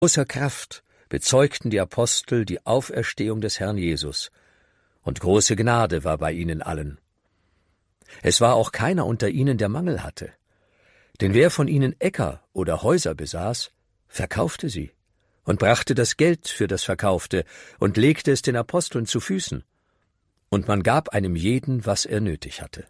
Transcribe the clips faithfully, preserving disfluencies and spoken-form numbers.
großer Kraft bezeugten die Apostel die Auferstehung des Herrn Jesus, und große Gnade war bei ihnen allen. Es war auch keiner unter ihnen, der Mangel hatte. Denn wer von ihnen Äcker oder Häuser besaß, verkaufte sie und brachte das Geld für das Verkaufte und legte es den Aposteln zu Füßen. Und man gab einem jeden, was er nötig hatte.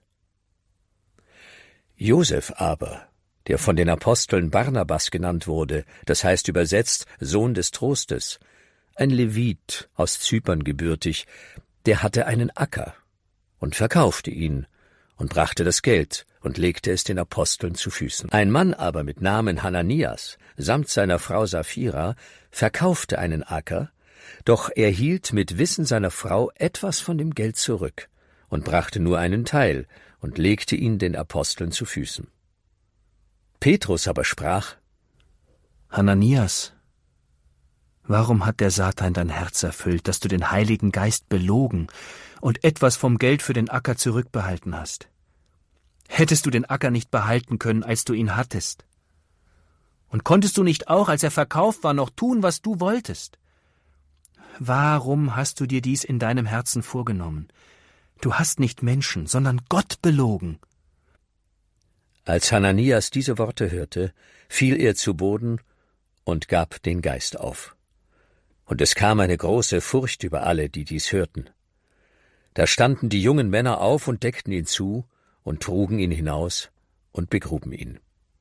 Josef aber, der von den Aposteln Barnabas genannt wurde, das heißt übersetzt Sohn des Trostes, ein Levit aus Zypern gebürtig, der hatte einen Acker und verkaufte ihn und brachte das Geld und legte es den Aposteln zu Füßen. Ein Mann aber mit Namen Hananias samt seiner Frau Sapphira verkaufte einen Acker, doch er hielt mit Wissen seiner Frau etwas von dem Geld zurück und brachte nur einen Teil und legte ihn den Aposteln zu Füßen. Petrus aber sprach: Hananias, warum hat der Satan dein Herz erfüllt, dass du den Heiligen Geist belogen und etwas vom Geld für den Acker zurückbehalten hast? Hättest du den Acker nicht behalten können, als du ihn hattest? Und konntest du nicht auch, als er verkauft war, noch tun, was du wolltest? Warum hast du dir dies in deinem Herzen vorgenommen? Du hast nicht Menschen, sondern Gott belogen. Als Hananias diese Worte hörte, fiel er zu Boden und gab den Geist auf. Und es kam eine große Furcht über alle, die dies hörten. Da standen die jungen Männer auf und deckten ihn zu und trugen ihn hinaus und begruben ihn.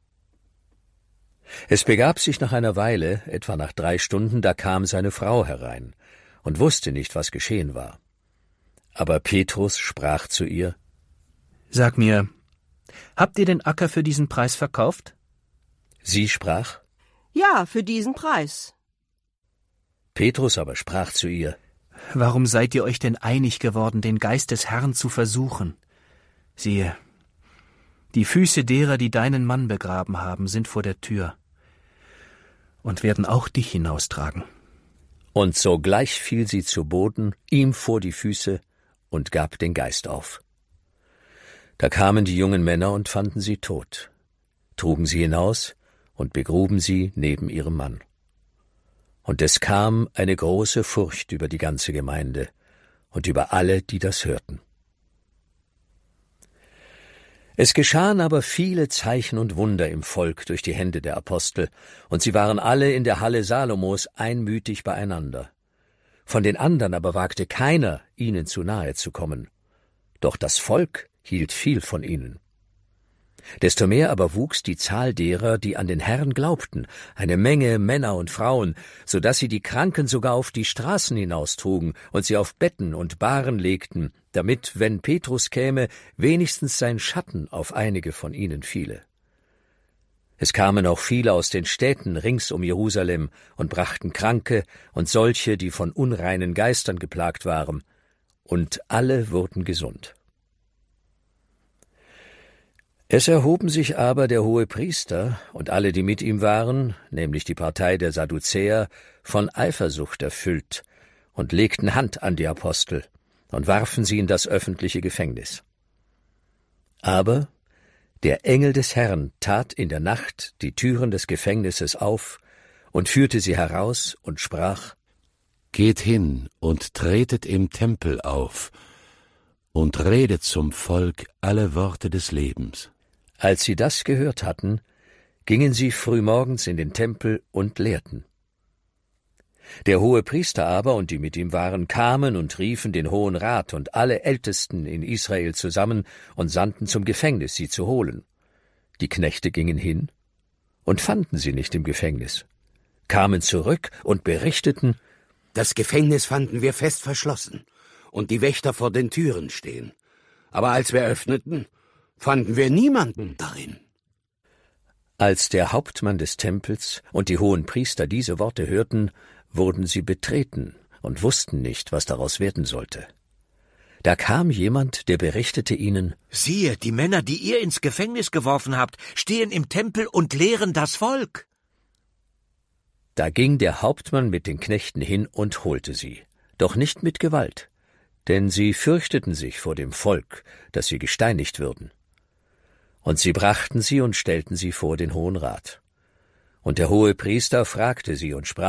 Es begab sich nach einer Weile, etwa nach drei Stunden, da kam seine Frau herein und wusste nicht, was geschehen war. Aber Petrus sprach zu ihr: Sag mir, habt ihr den Acker für diesen Preis verkauft? Sie sprach: Ja, für diesen Preis. Petrus aber sprach zu ihr: Warum seid ihr euch denn einig geworden, den Geist des Herrn zu versuchen? Siehe, die Füße derer, die deinen Mann begraben haben, sind vor der Tür und werden auch dich hinaustragen. Und sogleich fiel sie zu Boden, ihm vor die Füße, und gab den Geist auf. Da kamen die jungen Männer und fanden sie tot, trugen sie hinaus und begruben sie neben ihrem Mann. Und es kam eine große Furcht über die ganze Gemeinde und über alle, die das hörten. Es geschahen aber viele Zeichen und Wunder im Volk durch die Hände der Apostel, und sie waren alle in der Halle Salomos einmütig beieinander. Von den anderen aber wagte keiner, ihnen zu nahe zu kommen. Doch das Volk hielt viel von ihnen. Desto mehr aber wuchs die Zahl derer, die an den Herrn glaubten, eine Menge Männer und Frauen, so dass sie die Kranken sogar auf die Straßen hinaustrugen und sie auf Betten und Bahren legten, damit, wenn Petrus käme, wenigstens sein Schatten auf einige von ihnen fiele. Es kamen auch viele aus den Städten rings um Jerusalem und brachten Kranke und solche, die von unreinen Geistern geplagt waren, und alle wurden gesund. Es erhoben sich aber der Hohepriester und alle, die mit ihm waren, nämlich die Partei der Sadduzäer, von Eifersucht erfüllt und legten Hand an die Apostel und warfen sie in das öffentliche Gefängnis. Aber der Engel des Herrn tat in der Nacht die Türen des Gefängnisses auf und führte sie heraus und sprach: Geht hin und tretet im Tempel auf und redet zum Volk alle Worte des Lebens. Als sie das gehört hatten, gingen sie frühmorgens in den Tempel und lehrten. Der Hohepriester aber und die mit ihm waren, kamen und riefen den Hohen Rat und alle Ältesten in Israel zusammen und sandten zum Gefängnis, sie zu holen. Die Knechte gingen hin und fanden sie nicht im Gefängnis, kamen zurück und berichteten: Das Gefängnis fanden wir fest verschlossen und die Wächter vor den Türen stehen. Aber als wir öffneten, fanden wir niemanden darin. Als der Hauptmann des Tempels und die hohen Priester diese Worte hörten, wurden sie betreten und wussten nicht, was daraus werden sollte. Da kam jemand, der berichtete ihnen: Siehe, die Männer, die ihr ins Gefängnis geworfen habt, stehen im Tempel und lehren das Volk. Da ging der Hauptmann mit den Knechten hin und holte sie, doch nicht mit Gewalt, denn sie fürchteten sich vor dem Volk, dass sie gesteinigt würden. Und sie brachten sie und stellten sie vor den Hohen Rat. Und der Hohepriester fragte sie und sprach: